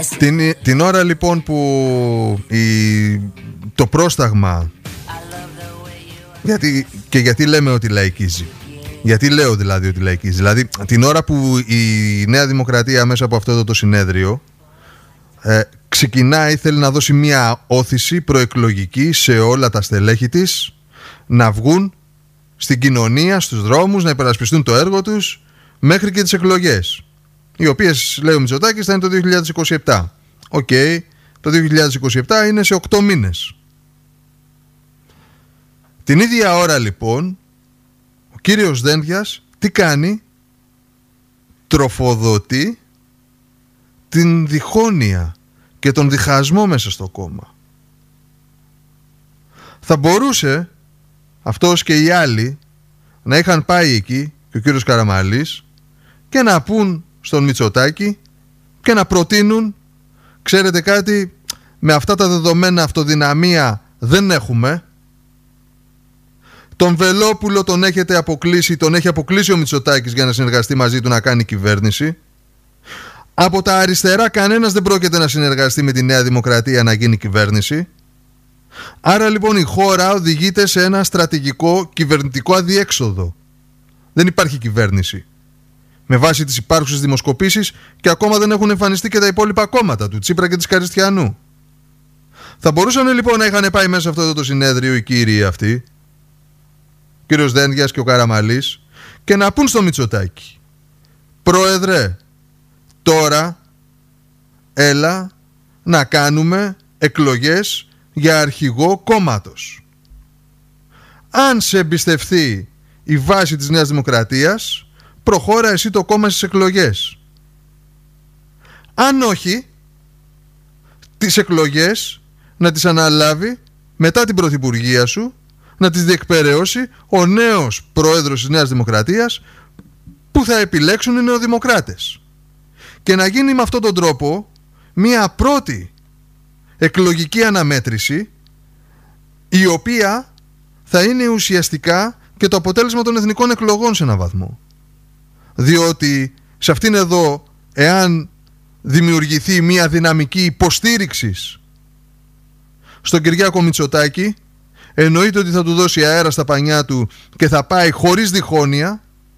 Την ώρα λοιπόν που το πρόσταγμα, γιατί λέμε ότι λαϊκίζει, γιατί λέω δηλαδή ότι λαϊκίζει, δηλαδή την ώρα που η Νέα Δημοκρατία μέσα από αυτό το συνέδριο ξεκινάει, θέλει να δώσει μια όθηση προεκλογική σε όλα τα στελέχη της να βγουν στην κοινωνία, στους δρόμους, να υπερασπιστούν το έργο τους μέχρι και τις εκλογές, οι οποίες, λέει ο Μητσοτάκης, θα είναι το 2027. Οκ, το 2027 είναι σε 8 μήνες. Την ίδια ώρα λοιπόν ο κύριος Δένδιας τι κάνει? Τροφοδοτεί την διχόνοια και τον διχασμό μέσα στο κόμμα. Θα μπορούσε αυτός και οι άλλοι να είχαν πάει εκεί, και ο κύριος Καραμανλής, και να πούν στον Μητσοτάκη και να προτείνουν, ξέρετε κάτι, με αυτά τα δεδομένα αυτοδυναμία δεν έχουμε. Τον Βελόπουλο τον έχετε αποκλείσει, τον έχει αποκλείσει ο Μητσοτάκης για να συνεργαστεί μαζί του να κάνει κυβέρνηση. Από τα αριστερά κανένας δεν πρόκειται να συνεργαστεί με τη Νέα Δημοκρατία να γίνει κυβέρνηση. Άρα λοιπόν η χώρα οδηγείται σε ένα στρατηγικό κυβερνητικό αδιέξοδο. Δεν υπάρχει κυβέρνηση με βάση τις υπάρχουσες δημοσκοπήσεις και ακόμα δεν έχουν εμφανιστεί και τα υπόλοιπα κόμματα του Τσίπρα και της Καριστιανού. Θα μπορούσαν λοιπόν να είχαν πάει μέσα σε αυτό το συνέδριο οι κύριοι αυτοί, ο κύριος Δένδιας και ο Καραμανλής, και να πούν στο Μητσοτάκη: Πρόεδρε, τώρα έλα να κάνουμε εκλογές για αρχηγό κόμματος. Αν σε εμπιστευτεί η βάση της Νέας Δημοκρατίας, προχώρα εσύ το κόμμα στις εκλογές. Αν όχι, τις εκλογές να τις αναλάβει μετά την πρωθυπουργία σου, να τις διεκπεραιώσει ο νέος πρόεδρος της Νέας Δημοκρατίας που θα επιλέξουν οι νεοδημοκράτες, και να γίνει με αυτόν τον τρόπο μία πρώτη εκλογική αναμέτρηση, η οποία θα είναι ουσιαστικά και το αποτέλεσμα των εθνικών εκλογών σε έναν βαθμό. Διότι σε αυτήν εδώ, εάν δημιουργηθεί μία δυναμική υποστήριξης στον Κυριάκο Μητσοτάκη, εννοείται ότι θα του δώσει αέρα στα πανιά του και θα πάει χωρίς διχόνοια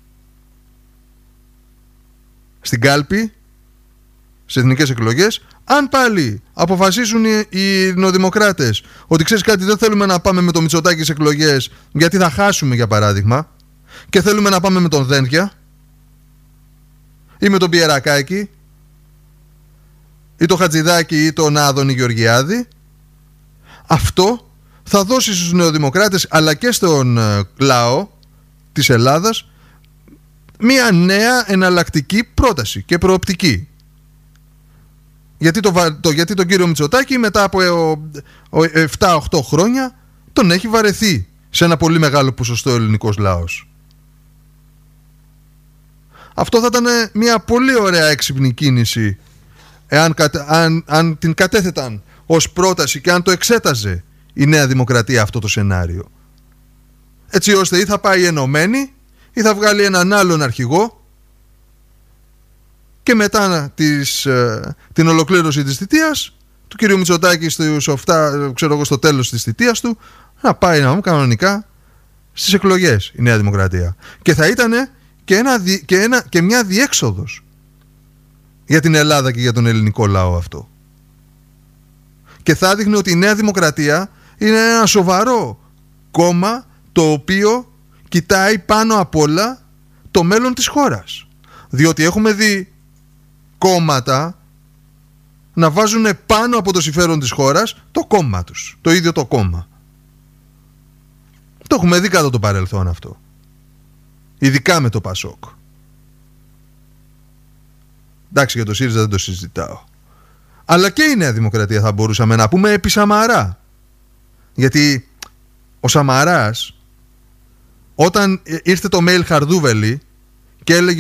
στην κάλπη σε εθνικές εκλογές. Αν πάλι αποφασίσουν οι νεοδημοκράτες ότι ξέρεις κάτι, δεν θέλουμε να πάμε με το Μητσοτάκη στις εκλογές γιατί θα χάσουμε, για παράδειγμα, και θέλουμε να πάμε με τον Δένδια ή με τον Πιερακάκη ή τον Χατζηδάκη ή τον Άδωνη Γεωργιάδη, αυτό θα δώσει στους νεοδημοκράτες αλλά και στον λαό της Ελλάδας μία νέα εναλλακτική πρόταση και προοπτική. Γιατί τον κύριο Μητσοτάκη μετά από 7-8 χρόνια τον έχει βαρεθεί σε ένα πολύ μεγάλο ποσοστό ελληνικός λαός. Αυτό θα ήταν μια πολύ ωραία έξυπνη κίνηση αν την κατέθεταν ως πρόταση και αν το εξέταζε η Νέα Δημοκρατία αυτό το σενάριο. Έτσι ώστε ή θα πάει ενωμένη ή θα βγάλει έναν άλλον αρχηγό και μετά την ολοκλήρωση της θητείας του κύριου Μητσοτάκη στο τέλος της θητείας του να πάει να κανονικά στις εκλογές η Νέα Δημοκρατία. Και θα ήταν και μια διέξοδος για την Ελλάδα και για τον ελληνικό λαό αυτό. Και θα δείχνει ότι η Νέα Δημοκρατία είναι ένα σοβαρό κόμμα το οποίο κοιτάει πάνω απ' όλα το μέλλον της χώρας. Διότι έχουμε δει κόμματα να βάζουν πάνω από το συμφέρον της χώρας το κόμμα τους, το ίδιο το κόμμα. Το έχουμε δει κατά το παρελθόν αυτό. Ειδικά με το Πασόκ. Εντάξει, για το ΣΥΡΙΖΑ δεν το συζητάω. Αλλά και η Νέα Δημοκρατία θα μπορούσαμε να πούμε επί Σαμαρά. Γιατί ο Σαμαράς, όταν ήρθε το mail Χαρδούβελη και έλεγε